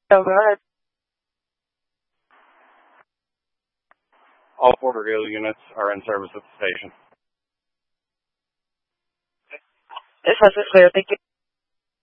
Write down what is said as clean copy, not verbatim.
Oh, God. All Porterville units are in service at the station. This is clear. Thank you.